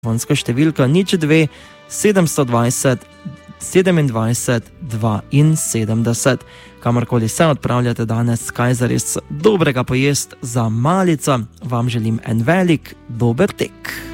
telefonska številka 02 720 27 72. Kamorkoli se odpravljate danes, kaj zares dobrega pojest za malico, vam želim en velik dober tek.